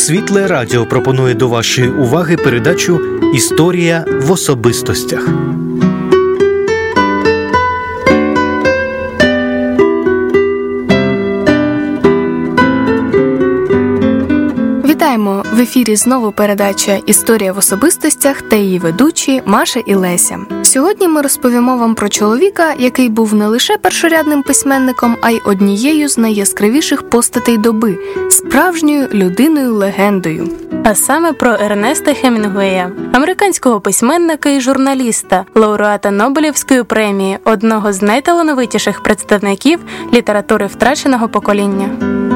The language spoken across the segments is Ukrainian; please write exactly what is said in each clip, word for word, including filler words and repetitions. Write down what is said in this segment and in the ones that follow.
Світле Радіо пропонує до вашої уваги передачу «Історія в особистостях». Вітаємо! В ефірі знову передача «Історія в особистостях» та її ведучі Маша і Леся. Сьогодні ми розповімо вам про чоловіка, який був не лише першорядним письменником, а й однією з найяскравіших постатей доби – справжньою людиною-легендою. А саме про Ернеста Хемінгуея, американського письменника і журналіста, лауреата Нобелівської премії, одного з найталановитіших представників літератури втраченого покоління.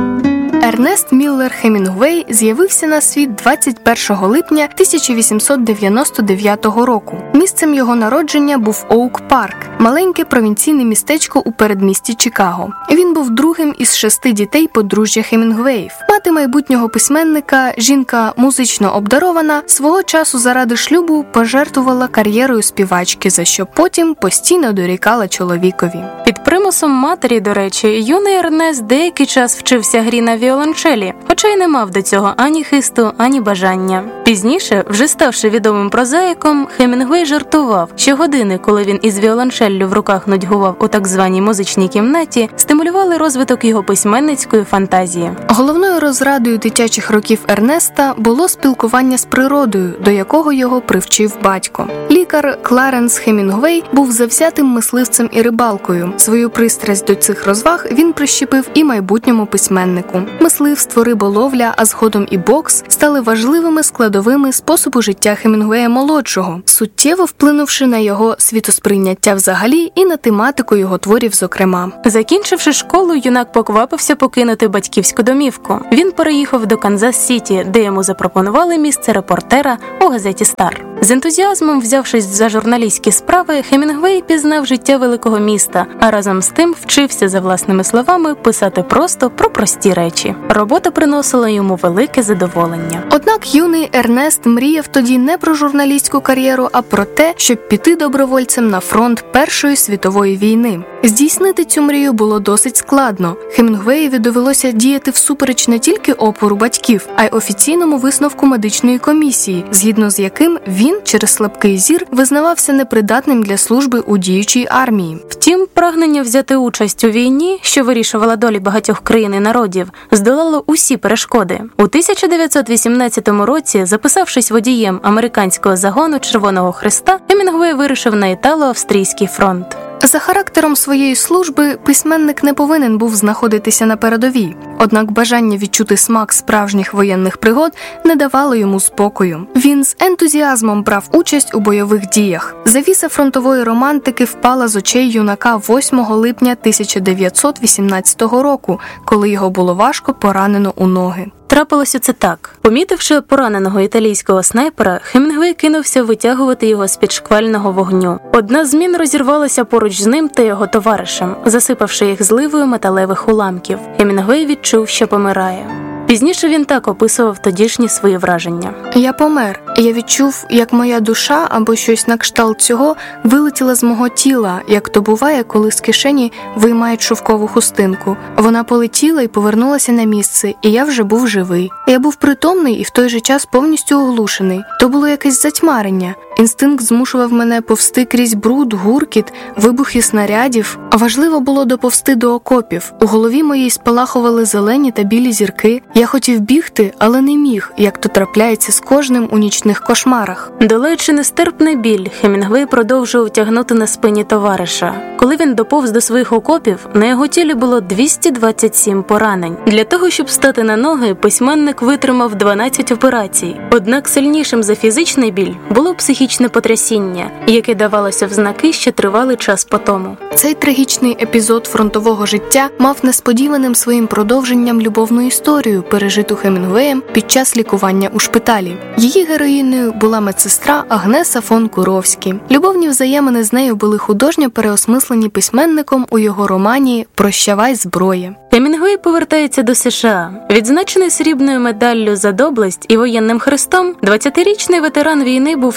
Ернест Міллер Хемінгуей з'явився на світ двадцять першого липня тисяча вісімсот дев'яносто дев'ятого року. Місцем його народження був Оук-Парк, маленьке провінційне містечко у передмісті Чикаго. Він був другим із шести дітей подружжя Хемінгуеїв. Мати майбутнього письменника, жінка музично обдарована, свого часу заради шлюбу пожертвувала кар'єрою співачки, за що потім постійно дорікала чоловікові. Під примусом матері, до речі, юний Ернест деякий час вчився грі на віолончелі, хоча й не мав до цього ані хисту, ані бажання. Пізніше, вже ставши відомим прозаїком, Хемінгуей жартував, що години, коли він із віолончеллю в руках нудьгував у так званій музичній кімнаті, стимулювали розвиток його письменницької фантазії. Головною розрадою дитячих років Ернеста було спілкування з природою, до якого його привчив батько. Лікар Кларенс Хемінгуей був завзятим мисливцем і рибалкою. Свою пристрасть до цих розваг він прищепив і майбутньому письменнику. Мисливство, риболовля, а згодом і бокс стали важливими складовими способу життя Хемінгуея-молодшого, суттєво вплинувши на його світосприйняття взагалі і на тематику його творів зокрема. Закінчивши школу, юнак поквапився покинути батьківську домівку. Він переїхав до Канзас-Сіті, де йому запропонували місце репортера у газеті «Стар». З ентузіазмом взявшись за журналістські справи, Хемінгуей пізнав життя великого міста, а разом з тим вчився, за власними словами, писати просто про прості речі. Робота приносила йому велике задоволення. Однак юний Ернест мріяв тоді не про журналістську кар'єру, а про те, щоб піти добровольцем на фронт Першої світової війни. Здійснити цю мрію було досить складно. Хемінгуеєві довелося діяти всупереч не тільки опору батьків, а й офіційному висновку медичної комісії, згідно з яким він через слабкий зір визнавався непридатним для служби у діючій армії. Втім, прагнення взяти участь у війні, що вирішувала долі багатьох країн і народів, здолало усі перешкоди. У тисяча дев'ятсот вісімнадцятому році, записавшись водієм американського загону Червоного Хреста, Хемінгуей вирушив на Італо-Австрійський фронт. За характером своєї служби письменник не повинен був знаходитися на передовій. Однак бажання відчути смак справжніх воєнних пригод не давало йому спокою. Він з ентузіазмом брав участь у бойових діях. Завіса фронтової романтики впала з очей юнака восьмого липня тисяча дев'ятсот вісімнадцятого року, коли його було важко поранено у ноги. Трапилося це так. Помітивши пораненого італійського снайпера, Хемінгуей кинувся витягувати його з-під шквального вогню. Одна з мін розірвалася поруч з ним та його товаришем, засипавши їх зливою металевих уламків. Хемінгуей відчув, що помирає. Пізніше він так описував тодішні свої враження. «Я помер. Я відчув, як моя душа або щось на кшталт цього вилетіла з мого тіла, як то буває, коли з кишені виймають шовкову хустинку. Вона полетіла і повернулася на місце, і я вже був живий. Я був притомний і в той же час повністю оглушений. То було якесь затьмарення. Інстинкт змушував мене повсти крізь бруд, гуркіт, вибухи снарядів. А важливо було доповсти до окопів. У голові моїй спалахували зелені та білі зірки. Я хотів бігти, але не міг, як то трапляється з кожним у нічних кошмарах». Долаючи нестерпний біль, Хемінгуей продовжував тягнути на спині товариша. Коли він доповз до своїх окопів, на його тілі було двісті двадцять сім поранень. Для того, щоб стати на ноги, письменник витримав дванадцять операцій. Однак сильнішим за фізичний біль було психічне потрясіння, яке давалося в знаки ще тривалий час по тому. Цей трагічний епізод фронтового життя мав несподіваним своїм продовженням любовну історію, пережиту Хемінгуеєм під час лікування у шпиталі. Її героїною була медсестра Агнеса фон Куровські. Любовні взаємини з нею були художньо переосмислені письменником у його романі «Прощавай, зброя». Хемінгуей повертається до США. Відзначений срібною медаллю за доблесть і воєнним хрестом, двадцятирічний ветеран війни був сприйнятий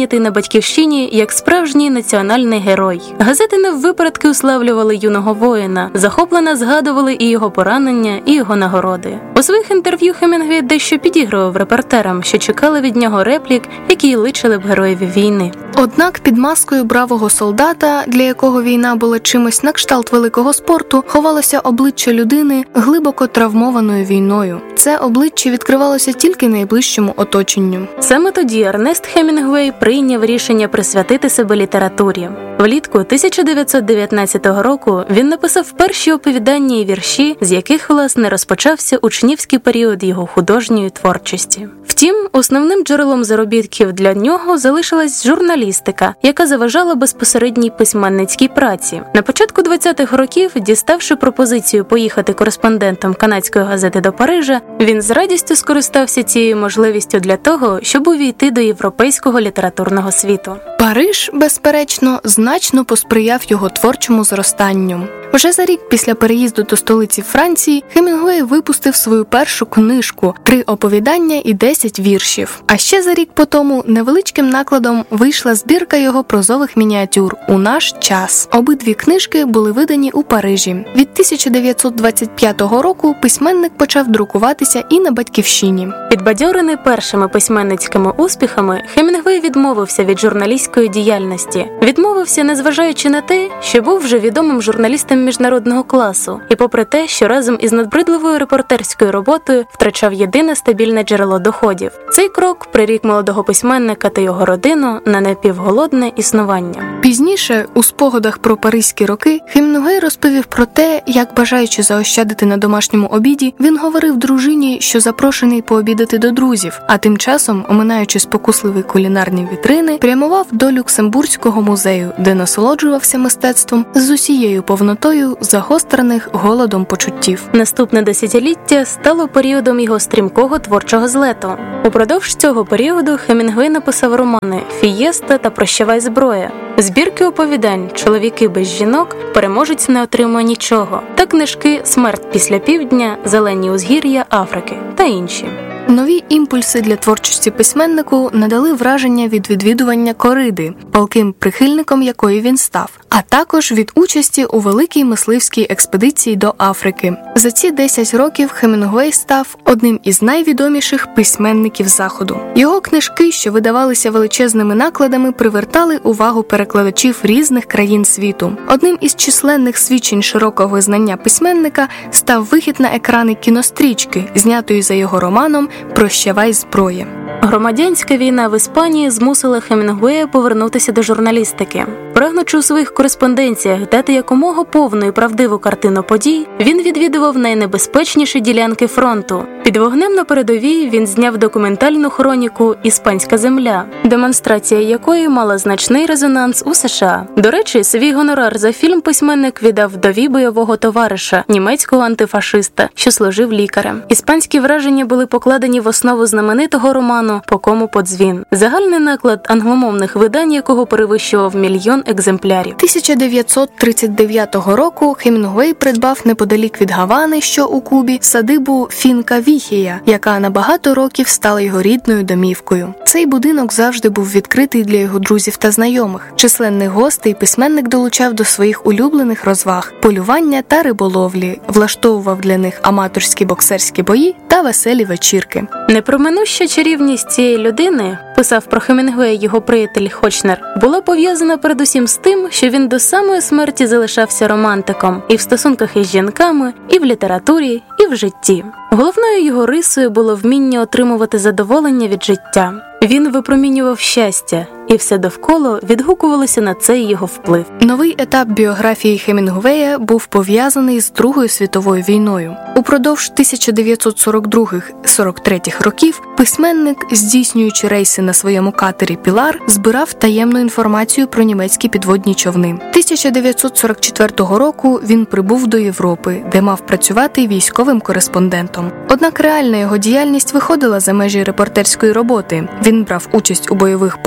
сприйнятий на батьківщині як справжній національний герой. Газети наввипередки уславлювали юного воїна, захоплено згадували і його поранення, і його нагороди. У своїх інтерв'ю Хемінгуей дещо підігрував репортерам, що чекали від нього реплік, які й личили б героєві війни. Однак під маскою бравого солдата, для якого війна була чимось на кшталт великого спорту, ховалося обличчя людини, глибоко травмованою війною. Це обличчя відкривалося тільки найближчому оточенню. Саме тоді Ернест Хемінгуей прийняв рішення присвятити себе літературі. Влітку тисяча дев'ятсот дев'ятнадцятого року він написав перші оповідання і вірші, з яких, власне, розпочався учнівський період його художньої творчості. Втім, основним джерелом заробітків для нього залишилась журналістика, яка заважала безпосередній письменницькій праці. На початку двадцятих років, діставши пропозицію поїхати кореспондентом канадської газети до Парижа, він з радістю скористався цією можливістю для того, щоб увійти до європейського літературного світу. Париж, безперечно, значно посприяв його творчому зростанню. Вже за рік після переїзду до столиці Франції Хемінгуей випустив свою першу книжку «Три оповідання і десять віршів». А ще за рік по тому невеличким накладом вийшла збірка його прозових мініатюр «У наш час». Обидві книжки були видані у Парижі. Від тисяча дев'ятсот двадцять п'ятого року письменник почав друкуватися і на батьківщині. Підбадьорений першими письменницькими успіхами, Хемінгуей відмовився від журналістської діяльності. Відмовився, незважаючи на те, що був вже відомим журналістом міжнародного класу, і попри те, що разом із надбридливою репортерською роботою втрачав єдине стабільне джерело доходів. Цей крок прирік молодого письменника та його родину на напівголодне існування. Пізніше, у спогадах про паризькі роки, Хемінгуей розповів про те, як, бажаючи заощадити на домашньому обіді, він говорив дружині, що запрошений пообідати до друзів, а тим часом, оминаючи спокусливі кулінарні вітрини, прямував до Люксембурзького музею, де насолоджувався мистецтвом з усією повнотою загострених голодом почуттів. Наступне десятиліття стало періодом його стрімкого творчого злету. Упродовж цього періоду Хемінгуей написав романи «Фієста» та «Прощавай, зброя», збірки оповідань «Чоловіки без жінок», «Переможець не отримує нічого» та книжки «Смерть після півдня», «Зелені узгір'я Африки» та інші. Нові імпульси для творчості письменнику надали враження від відвідування кориди, палким прихильником якої він став, а також від участі у великій мисливській експедиції до Африки. За ці десять років Хемінгуей став одним із найвідоміших письменників Заходу. Його книжки, що видавалися величезними накладами, привертали увагу перекладачів різних країн світу. Одним із численних свідчень широкого визнання письменника став вихід на екрани кінострічки, знятої за його романом «Прощавай, зброя». Громадянська війна в Іспанії змусила Хемінгуея повернутися до журналістики. Прагнучи у своїх кореспонденціях дати якомога повну і правдиву картину подій, він відвідував найнебезпечніші ділянки фронту. Під вогнем на передовій він зняв документальну хроніку «Іспанська земля», демонстрація якої мала значний резонанс у США. До речі, свій гонорар за фільм письменник віддав вдові бойового товариша, німецького антифашиста, що служив лікарем. Іспанські враження були покладені в основу знаменитого роману «По кому подзвін», загальний наклад англомовних видань якого перевищував мільйон екземплярів. тисяча дев'ятсот тридцять дев'ятого року Хемінгуей придбав неподалік від Гавани, що у Кубі, садибу Фінка Віхія, яка на багато років стала його рідною домівкою. Цей будинок завжди був відкритий для його друзів та знайомих. Численних гостей письменник долучав до своїх улюблених розваг – полювання та риболовлі, влаштовував для них аматорські боксерські бої та веселі вечірки. Непроминуща чарівність цієї людини, писав про Хемінгуея його приятель Хочнер, була пов'язана передусім з тим, що він до самої смерті залишався романтиком і в стосунках із жінками, і в літературі, і в житті. Головною його рисою було вміння отримувати задоволення від життя. Він випромінював щастя, і все довкола відгукувалося на цей його вплив. Новий етап біографії Хемінгуея був пов'язаний з Другою світовою війною. Упродовж тисяча дев'ятсот сорок другого - сорок третього років письменник, здійснюючи рейси на своєму катері «Пілар», збирав таємну інформацію про німецькі підводні човни. тисяча дев'ятсот сорок четвертого року він прибув до Європи, де мав працювати військовим кореспондентом. Однак реальна його діяльність виходила за межі репортерської роботи. Він брав участь у бойових польотах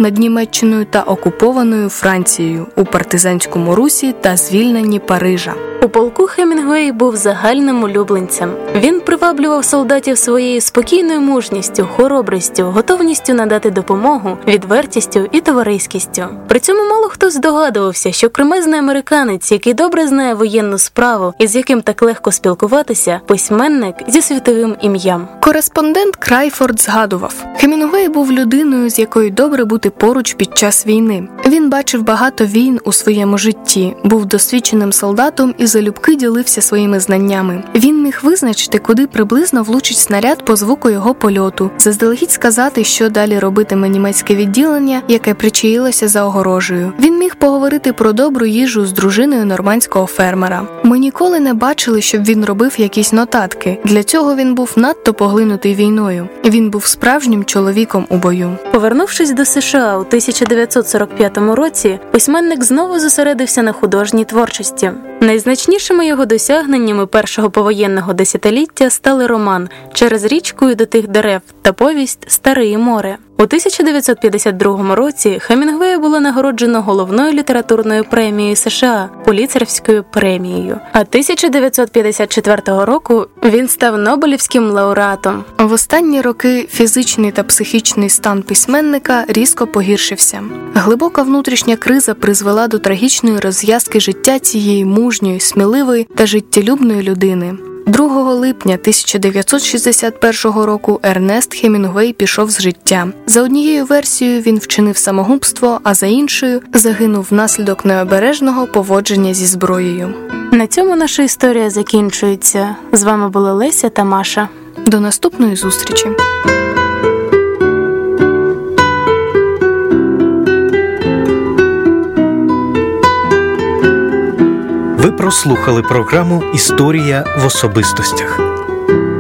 над Німеччиною та окупованою Францією, у партизанському русі та звільненні Парижа. У полку Хемінгуей був загальним улюбленцем. Він приваблював солдатів своєю спокійною мужністю, хоробрістю, готовністю надати допомогу, відвертістю і товариськістю. При цьому мало хто здогадувався, що кремезний американець, який добре знає воєнну справу і з яким так легко спілкуватися, письменник зі світовим ім'ям. Кореспондент Крайфорд згадував: Хемінгуей був людиною, з якою добре бути поруч під час війни. Він бачив багато війн у своєму житті, був досвідченим солдатом і залюбки ділився своїми знаннями. Він міг визначити, куди приблизно влучить снаряд по звуку його польоту, заздалегідь сказати, що далі робитиме німецьке відділення, яке причаїлося за огорожею. Він міг поговорити про добру їжу з дружиною нормандського фермера. Ми ніколи не бачили, щоб він робив якісь нотатки. Для цього він був надто поглинутий війною. Він був справжнім чоловіком у бою. Повернувшись до США у тисяча дев'ятсот сорок п'ятому році, письменник знову зосередився на художній творчості. Найзначнішими його досягненнями першого повоєнного десятиліття стали роман «Через річкою до тих дерев» та повість «Стариє море». У тисяча дев'ятсот п'ятдесят другому році Хемінгуея було нагороджено головною літературною премією США – Пулітцерівською премією. А тисяча дев'ятсот п'ятдесят четвертого року він став Нобелівським лауреатом. В останні роки фізичний та психічний стан письменника різко погіршився. Глибока внутрішня криза призвела до трагічної розв'язки життя цієї мужньої, сміливої та життєлюбної людини. другого липня тисяча дев'ятсот шістдесят першого року Ернест Хемінгуей пішов з життя. За однією версією він вчинив самогубство, а за іншою загинув внаслідок необережного поводження зі зброєю. На цьому наша історія закінчується. З вами були Леся та Маша. До наступної зустрічі. Ви прослухали програму «Історія в особистостях».